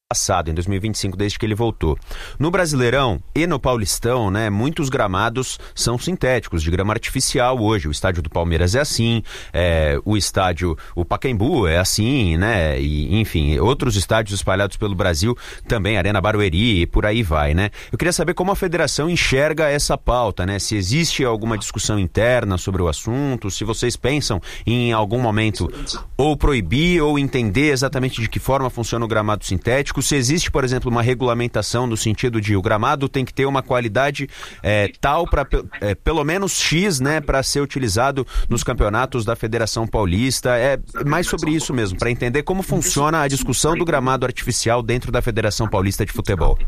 passado, em 2025, desde que ele voltou. No Brasileirão e no Paulistão, né, muitos gramados são sintéticos, de grama artificial hoje. O estádio do Palmeiras é assim, o Pacaembu é assim, né, e, enfim, outros estádios espalhados pelo Brasil também, Arena Barueri e por aí vai, né. Eu queria saber como a federação enxerga essa pauta, né, se existe alguma discussão interna sobre o assunto, se vocês pensam em algum momento ou proibir ou entender exatamente de que forma funciona o gramado sintético, se existe, por exemplo, uma regulamentação no sentido de o gramado tem que ter uma qualidade tal para pelo menos X, né, para ser utilizado nos campeonatos da Federação Paulista. É mais sobre isso mesmo, para entender como funciona a discussão do gramado artificial dentro da Federação Paulista de Futebol.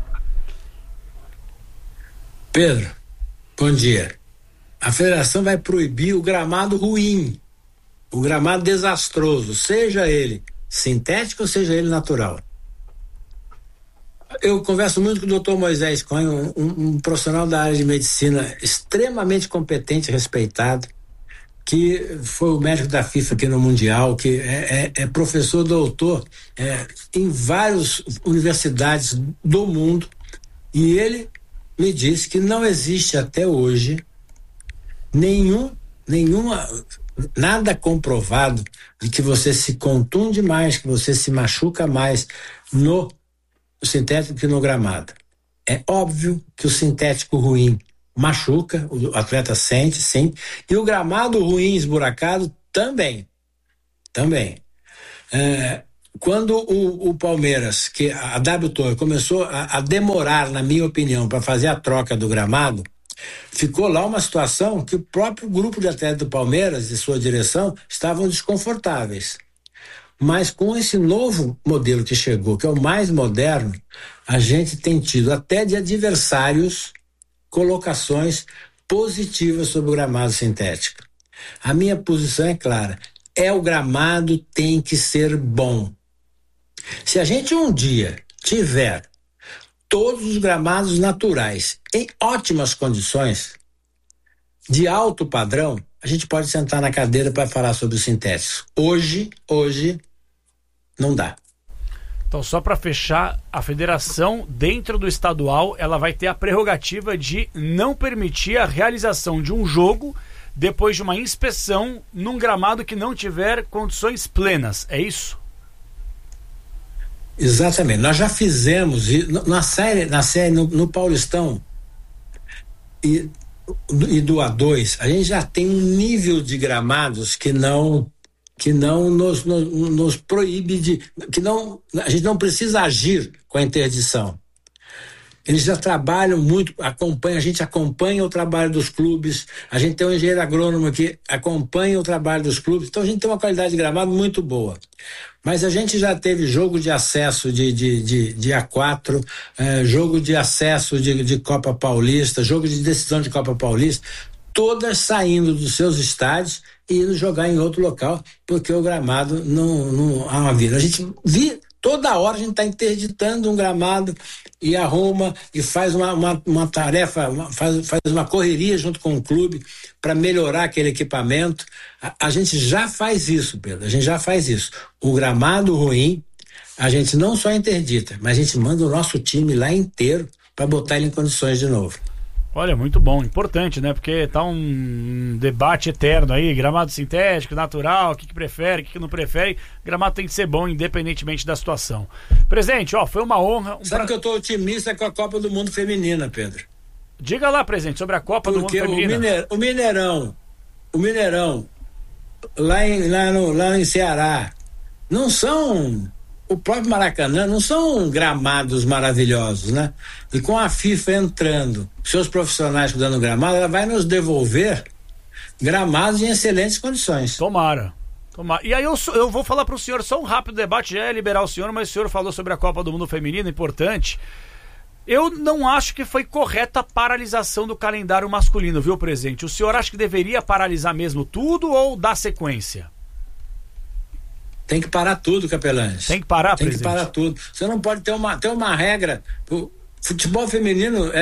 Pedro, bom dia. A federação vai proibir o gramado ruim, o gramado desastroso, seja ele sintético ou seja ele natural. Eu converso muito com o Dr. Moisés Cunha, um profissional da área de medicina extremamente competente e respeitado, que foi o médico da FIFA aqui no Mundial, que é professor doutor em várias universidades do mundo, e ele me disse que não existe até hoje nada comprovado de que você se contunde mais, que você se machuca mais no sintético que no gramado. É óbvio que o sintético ruim machuca, o atleta sente, sim, e o gramado ruim esburacado também. Quando o Palmeiras, que a W Torre começou a demorar, na minha opinião, para fazer a troca do gramado, ficou lá uma situação que o próprio grupo de atletas do Palmeiras e sua direção estavam desconfortáveis. Mas com esse novo modelo que chegou, que é o mais moderno, a gente tem tido até de adversários colocações positivas sobre o gramado sintético. A minha posição é clara, o gramado tem que ser bom. Se a gente um dia tiver todos os gramados naturais em ótimas condições, de alto padrão, a gente pode sentar na cadeira para falar sobre os sintéticos. Hoje, não dá. Então, só para fechar, a federação, dentro do estadual, ela vai ter a prerrogativa de não permitir a realização de um jogo depois de uma inspeção num gramado que não tiver condições plenas. É isso? Exatamente. Nós já fizemos na série no Paulistão e do A2, a gente já tem um nível de gramados que não nos proíbe a gente não precisa agir com a interdição. Eles já trabalham muito, a gente acompanha o trabalho dos clubes, a gente tem um engenheiro agrônomo que acompanha o trabalho dos clubes, então a gente tem uma qualidade de gramado muito boa. Mas a gente já teve jogo de acesso de A4, jogo de acesso de Copa Paulista, jogo de decisão de Copa Paulista, todas saindo dos seus estádios e indo jogar em outro local, porque o gramado não há uma vida. A gente toda hora a gente está interditando um gramado e arruma e faz uma tarefa, faz uma correria junto com o clube para melhorar aquele equipamento. A gente já faz isso, Pedro, a gente já faz isso. O gramado ruim, a gente não só interdita, mas a gente manda o nosso time lá inteiro para botar ele em condições de novo. Olha, muito bom, importante, né? Porque tá um debate eterno aí, gramado sintético, natural, o que prefere, o que não prefere. Gramado tem que ser bom, independentemente da situação. Presidente, foi uma honra. Sabe que eu tô otimista com a Copa do Mundo Feminina, Pedro. Diga lá, presidente, sobre a Copa do Mundo Feminina. O Mineirão, lá em Ceará, não são... O próprio Maracanã não são gramados maravilhosos, né? E com a FIFA entrando, seus profissionais cuidando do gramado, ela vai nos devolver gramados em excelentes condições. Tomara. E aí eu vou falar para o senhor, só um rápido debate, já é liberar o senhor, mas o senhor falou sobre a Copa do Mundo Feminino, importante. Eu não acho que foi correta a paralisação do calendário masculino, viu, presidente? O senhor acha que deveria paralisar mesmo tudo ou dar sequência? Tem que parar tudo, Capelães. Tem que parar, Tem presidente? que parar tudo. Você não pode ter uma regra. O futebol feminino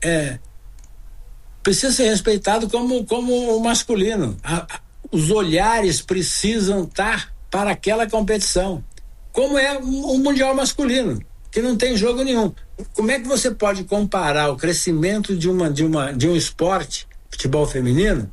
precisa ser respeitado como o masculino. Os olhares precisam estar para aquela competição. Como é o Mundial masculino. que não tem jogo nenhum. Como é que você pode comparar o crescimento de um esporte, futebol feminino,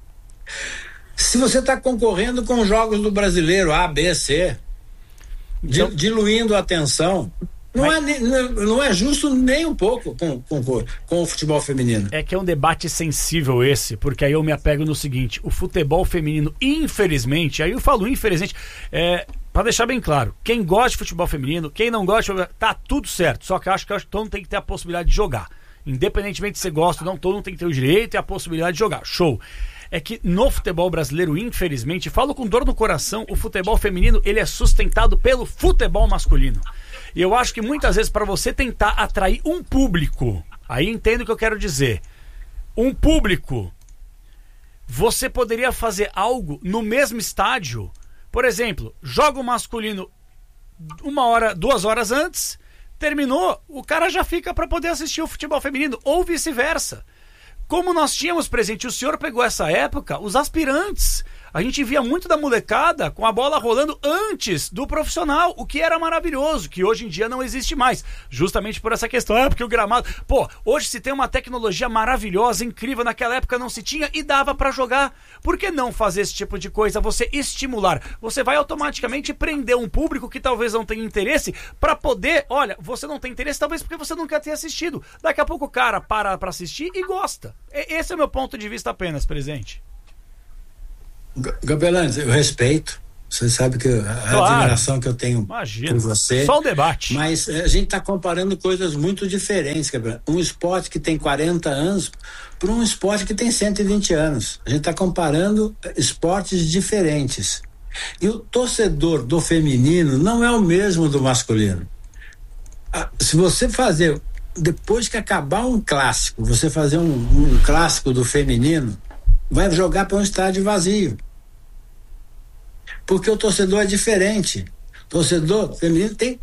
se você está concorrendo com jogos do brasileiro A, B, C, diluindo a atenção? Não é justo nem um pouco com o futebol feminino. É que é um debate sensível esse, porque aí eu me apego no seguinte: o futebol feminino, infelizmente, aí eu falo infelizmente, pra deixar bem claro, quem gosta de futebol feminino, quem não gosta, tá tudo certo, só que eu acho que todo mundo tem que ter a possibilidade de jogar. Independentemente se você gosta ou não, todo mundo tem que ter o direito e a possibilidade de jogar. Show. É que no futebol brasileiro, infelizmente, falo com dor no coração, o futebol feminino, ele é sustentado pelo futebol masculino. E eu acho que muitas vezes, para você tentar atrair um público, aí entendo o que eu quero dizer, um público, você poderia fazer algo no mesmo estádio. Por exemplo, joga o masculino 1 hora, 2 horas antes, terminou, o cara já fica para poder assistir o futebol feminino, ou vice-versa. Como nós tínhamos presente, o senhor pegou essa época, os aspirantes. A gente via muito da molecada com a bola rolando antes do profissional, o que era maravilhoso, que hoje em dia não existe mais. Justamente por essa questão, porque o gramado... Pô, hoje se tem uma tecnologia maravilhosa, incrível, naquela época não se tinha e dava pra jogar. Por que não fazer esse tipo de coisa? Você estimular. Você vai automaticamente prender um público que talvez não tenha interesse pra poder... Olha, você não tem interesse talvez porque você não quer ter assistido. Daqui a pouco o cara para pra assistir e gosta. Esse é o meu ponto de vista apenas, presidente. Gabelani, eu respeito. Você sabe que a admiração que eu tenho por você. Só o debate. Mas a gente está comparando coisas muito diferentes, Gabelani. Um esporte que tem 40 anos para um esporte que tem 120 anos. A gente está comparando esportes diferentes. E o torcedor do feminino não é o mesmo do masculino. Se você fazer, depois que acabar um clássico, você fazer um clássico do feminino, vai jogar para um estádio vazio. Porque o torcedor é diferente. O torcedor feminino tem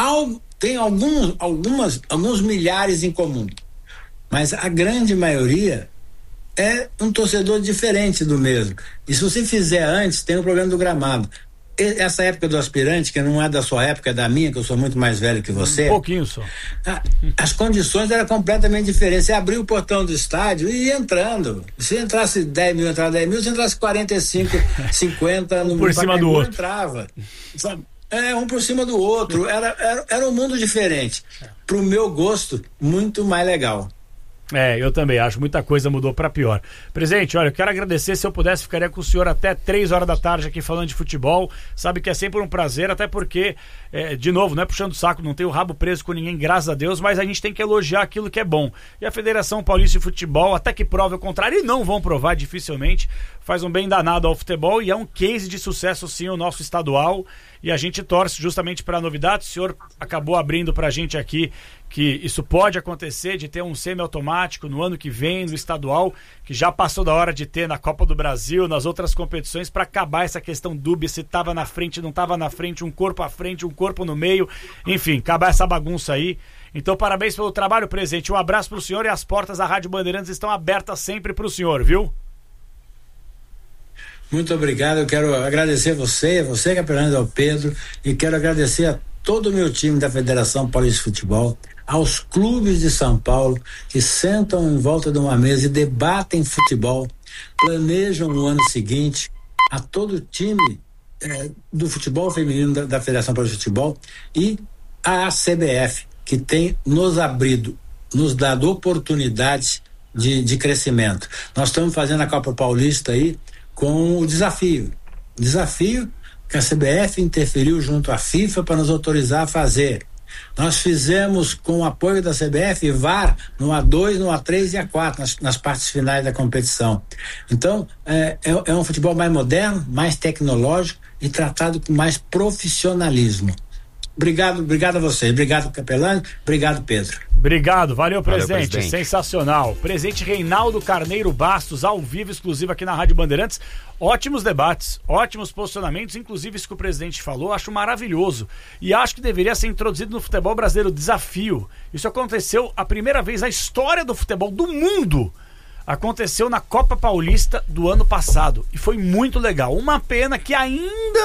alguns milhares em comum. Mas a grande maioria é um torcedor diferente do mesmo. E se você fizer antes, tem um problema do gramado. Essa época do aspirante, que não é da sua época, é da minha, que eu sou muito mais velho que você. Um pouquinho só. As condições eram completamente diferentes. Você abriu o portão do estádio e ia entrando. Se entrasse 10 mil, entrava 10 mil. Se entrasse 45, 50, no por cima do outro. Entrava. Um por cima do outro. Era um mundo diferente. Pro meu gosto, muito mais legal. Eu também acho, muita coisa mudou para pior. Presidente, olha, eu quero agradecer, se eu pudesse ficaria com o senhor até 3 horas da tarde aqui falando de futebol, sabe que é sempre um prazer, até porque, de novo, não é puxando o saco, não tem o rabo preso com ninguém, graças a Deus, mas a gente tem que elogiar aquilo que é bom. E a Federação Paulista de Futebol, até que prove o contrário, e não vão provar dificilmente, faz um bem danado ao futebol e é um case de sucesso sim o nosso estadual, e a gente torce justamente para a novidade. O senhor acabou abrindo para a gente aqui que isso pode acontecer, de ter um semiautomático no ano que vem, no estadual, que já passou da hora de ter na Copa do Brasil, nas outras competições, para acabar essa questão dúbia, se estava na frente, não estava na frente, um corpo à frente, um corpo no meio, enfim, acabar essa bagunça aí. Então, parabéns pelo trabalho, presidente. Um abraço para o senhor e as portas da Rádio Bandeirantes estão abertas sempre para o senhor, viu? Muito obrigado, eu quero agradecer você, Capelani, ao Pedro, e quero agradecer a todo o meu time da Federação Paulista de Futebol, aos clubes de São Paulo que sentam em volta de uma mesa e debatem futebol, planejam no ano seguinte, a todo o time do futebol feminino da Federação Paulista de Futebol e a CBF, que tem nos dado oportunidades de crescimento. Nós estamos fazendo a Copa Paulista aí com o desafio que a CBF interferiu junto à FIFA para nos autorizar a fazer. Nós fizemos com o apoio da CBF VAR no A2, no A3 e A4 nas partes finais da competição. Então é um futebol mais moderno, mais tecnológico e tratado com mais profissionalismo. Obrigado a vocês, obrigado Capelani, obrigado Pedro. Obrigado, valeu presidente, sensacional. Presidente Reinaldo Carneiro Bastos, ao vivo, exclusivo aqui na Rádio Bandeirantes. Ótimos debates, ótimos posicionamentos, inclusive isso que o presidente falou, acho maravilhoso. E acho que deveria ser introduzido no futebol brasileiro o desafio. Isso aconteceu a primeira vez na história do futebol do mundo. Aconteceu na Copa Paulista do ano passado e foi muito legal. Uma pena que ainda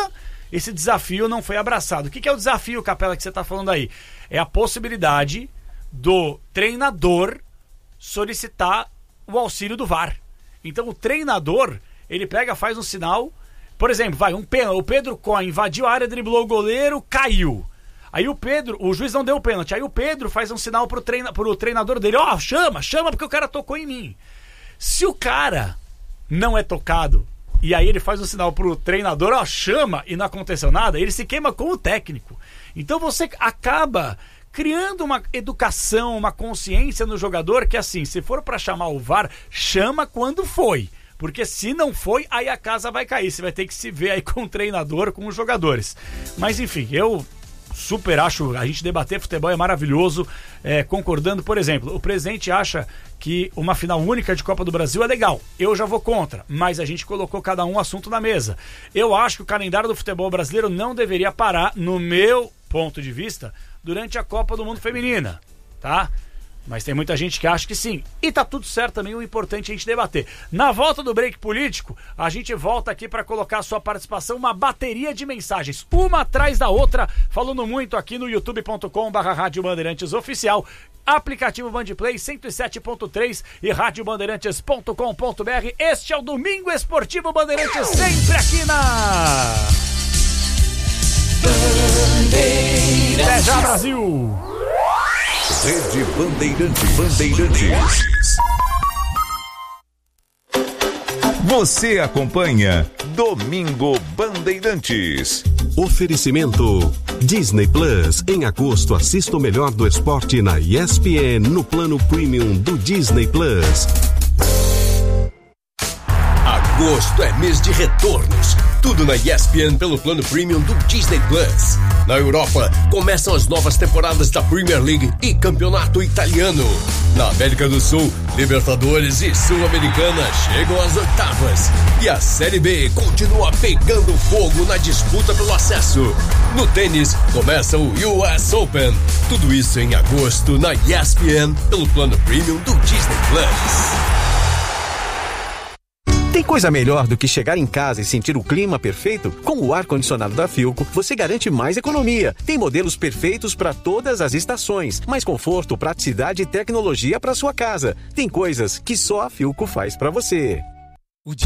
esse desafio não foi abraçado. O que é o desafio, Capela, que você está falando aí? É a possibilidade do treinador solicitar o auxílio do VAR. Então o treinador, ele pega, faz um sinal, por exemplo, o Pedro Cohen invadiu a área, driblou o goleiro, caiu. Aí o juiz não deu o pênalti, aí o Pedro faz um sinal pro treinador dele, chama porque o cara tocou em mim. Se o cara não é tocado, e aí ele faz um sinal pro treinador, chama, e não aconteceu nada, ele se queima com o técnico. Então você acaba criando uma educação, uma consciência no jogador que, assim, se for para chamar o VAR, chama quando foi. Porque se não foi, aí a casa vai cair. Você vai ter que se ver aí com o treinador, com os jogadores. Mas enfim, eu super acho, a gente debater futebol é maravilhoso, concordando. Por exemplo, o presidente acha que uma final única de Copa do Brasil é legal. Eu já vou contra, mas a gente colocou cada um assunto na mesa. Eu acho que o calendário do futebol brasileiro não deveria parar, no meu ponto de vista, durante a Copa do Mundo Feminina, tá? Mas tem muita gente que acha que sim. E tá tudo certo também, o importante é a gente debater. Na volta do break político, a gente volta aqui para colocar a sua participação, uma bateria de mensagens, uma atrás da outra, falando muito aqui no youtube.com/Rádio Bandeirantes Oficial, aplicativo Bandplay 107.3 e radiobandeirantes.com.br. Este é o Domingo Esportivo Bandeirantes, sempre aqui na Bandeirantes. Até já, Brasil! Rede Bandeirantes. Você acompanha Domingo Bandeirantes. Oferecimento Disney Plus. Em agosto, assista o melhor do esporte na ESPN no plano premium do Disney Plus. Agosto é mês de retornos. Tudo na ESPN pelo plano premium do Disney Plus. Na Europa, começam as novas temporadas da Premier League e Campeonato Italiano. Na América do Sul, Libertadores e Sul-Americana chegam às oitavas. E a Série B continua pegando fogo na disputa pelo acesso. No tênis, começa o US Open. Tudo isso em agosto na ESPN pelo plano premium do Disney Plus. Tem coisa melhor do que chegar em casa e sentir o clima perfeito? Com o ar-condicionado da Philco, você garante mais economia. Tem modelos perfeitos para todas as estações, mais conforto, praticidade e tecnologia para sua casa. Tem coisas que só a Philco faz para você.